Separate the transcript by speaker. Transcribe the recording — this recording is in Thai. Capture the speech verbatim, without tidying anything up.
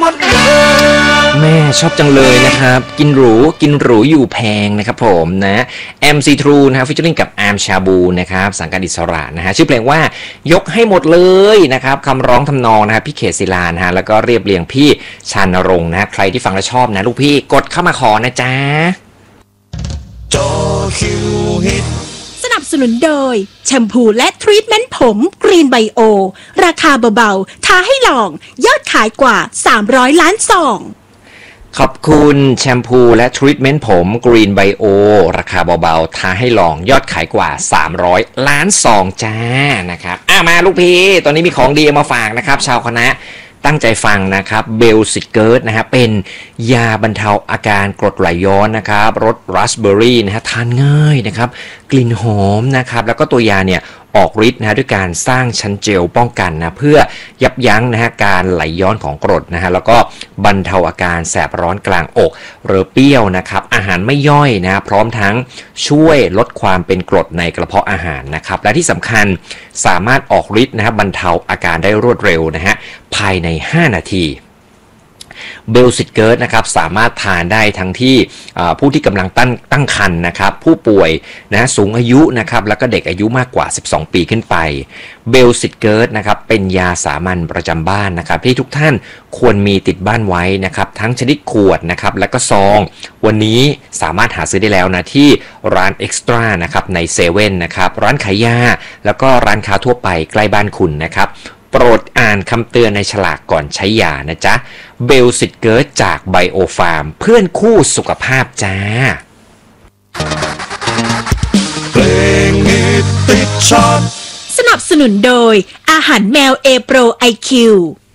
Speaker 1: อบแม่ชอบจังเลยนะครับกินหรูกินหรูอยู่แพงนะครับผมนะแอมซีทรูนะครับฟิชเชอริงกับอาร์มชาบูนะครับสังกัดอิสระนะฮะชื่อเพลงว่ายกให้หมดเลยนะครับคำร้องทำนองนะครับพี่เขตศิลานะฮะแล้วก็เรียบเรียงพี่ชานรงค์นะใครที่ฟังแล้วชอบนะลูกพี่กดเข้ามาขอนะจ๊ะ
Speaker 2: จอคิวฮิต
Speaker 3: สนับสนุนโดยแชมพูและทรีทเมนต์ผมกรีนไบโอราคาเบาๆท้าให้ลองยอดขายกว่าสามร้อยล้านซอง
Speaker 1: ขอบคุณแชมพูและทรีทเมนต์ผมกรีนไบโอราคาเบาๆท้าให้ลองยอดขายกว่าสามร้อยล้านซองจ้านะครับอ่ะมาลูกพี่ตอนนี้มีของดีมาฝากนะครับชาวคณะตั้งใจฟังนะครับเบลซิเกิร์ตนะฮะเป็นยาบรรเทาอาการกรดไหลย้อนนะครับรสราสเบอร์รี่นะฮะทานง่ายนะครับกลิ่นหอมนะครับแล้วก็ตัวยาเนี่ยออกฤทธิ์นะฮะด้วยการสร้างชั้นเจลป้องกันนะเพื่อยับยั้งนะฮะการไหลย้อนของกรดนะฮะแล้วก็บรรเทาอาการแสบร้อนกลางอกหรือเปรี้ยวนะครับอาหารไม่ย่อยนะพร้อมทั้งช่วยลดความเป็นกรดในกระเพาะอาหารนะครับและที่สำคัญสามารถออกฤทธิ์นะฮะบรรเทาอาการได้รวดเร็วนะฮะภายในห้านาทีเบลซิเกิร์ตนะครับสามารถทานได้ทั้งที่ผู้ที่กำลังตั้งตั้งครรภ์นะครับผู้ป่วยนะสูงอายุนะครับแล้วก็เด็กอายุมากกว่าสิบสองปีขึ้นไปเบลซิเกิร์ตนะครับเป็นยาสามัญประจำบ้านนะครับที่ทุกท่านควรมีติดบ้านไว้นะครับทั้งชนิดขวดนะครับและก็ซองวันนี้สามารถหาซื้อได้แล้วนะที่ร้านเอ็กซ์ตร้านะครับในเซเว่นนะครับร้านขายยาแล้วก็ร้านค้าทั่วไปใกล้บ้านคุณนะครับโปรดอ่านคำเตือนในฉลากก่อนใช้ยานะจ๊ะเบลซิเกิร์ตจากไบโอฟาร์มเพื่อนคู่สุขภาพจ้า
Speaker 2: เพลงฮิตติดชาร์ต
Speaker 3: สนับสนุนโดยอาหารแมวเอโปรไอคิว